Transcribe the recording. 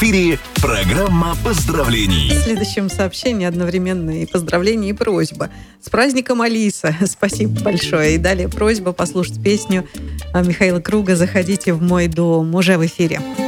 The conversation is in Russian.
эфире программа поздравлений. В следующем сообщении одновременно и поздравление, и просьба. С праздником, Алиса! Спасибо большое. И далее просьба послушать песню Михаила Круга «Заходите в мой дом». Уже в эфире.